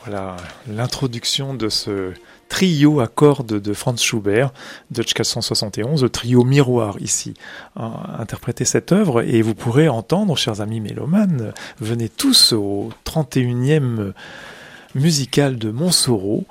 Voilà l'introduction de ce trio à cordes de Franz Schubert, Deutsch 471, le trio Miroir ici, a interprété cette œuvre, et vous pourrez entendre, chers amis mélomanes, venez tous au 31e musical de Montsoreau,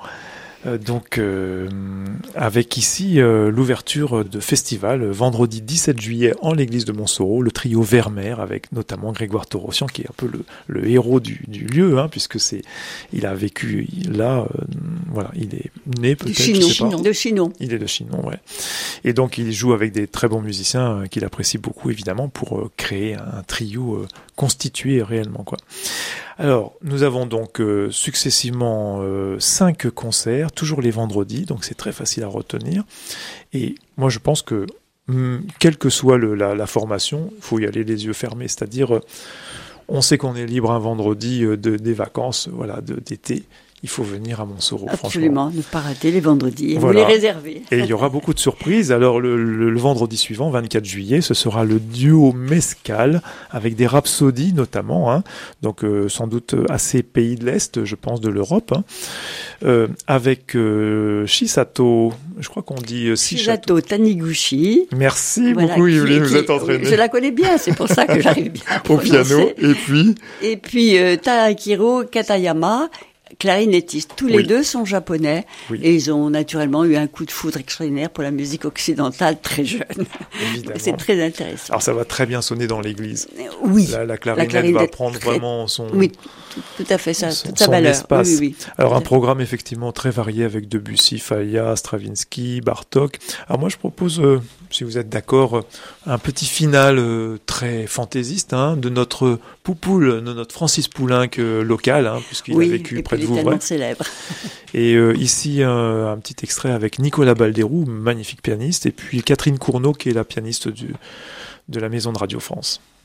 avec ici l'ouverture de festival vendredi 17 juillet en l'église de Montsoreau, le trio Vermeer avec notamment Grégoire Torossian qui est un peu le héros du lieu, puisque il a vécu là, il est né peut-être de Chinon. Il est de Chinon, ouais. Et donc il joue avec des très bons musiciens qu'il apprécie beaucoup évidemment pour créer un trio constitué réellement, quoi. Alors, nous avons donc successivement 5 concerts, toujours les vendredis, donc c'est très facile à retenir. Et moi, je pense que, quelle que soit la formation, il faut y aller les yeux fermés. C'est-à-dire, on sait qu'on est libre un vendredi des vacances d'été. Il faut venir à Montsoreau, absolument, franchement. Ne pas rater les vendredis, voilà. Vous les réservez. Et il y aura beaucoup de surprises. Alors le vendredi suivant, 24 juillet, ce sera le duo Mescal, avec des rhapsodies notamment, donc sans doute assez pays de l'Est, je pense, de l'Europe, avec Shisato, je crois qu'on dit Shisato Taniguchi. Merci beaucoup, Yveline, vous êtes entraînée. Je la connais bien, c'est pour ça que j'arrive bien à prononcer. Au piano, et puis Taakiro Katayama, clarinettiste. Tous les deux sont japonais et ils ont naturellement eu un coup de foudre extraordinaire pour la musique occidentale très jeune. Évidemment. C'est très intéressant. Alors ça va très bien sonner dans l'église. Oui. La clarinette va prendre vraiment son... Oui, tout à fait, toute sa valeur. Espace. Oui. Alors un programme effectivement très varié avec Debussy, Falla, Stravinsky, Bartók. Alors moi je propose, si vous êtes d'accord, un petit final très fantaisiste de notre Poupoule, de notre Francis Poulenc local, puisqu'il a vécu près de Vouvray. Célèbre. Et ici un petit extrait avec Nicolas Balderou, magnifique pianiste, et puis Catherine Cournot qui est la pianiste de la Maison de Radio France.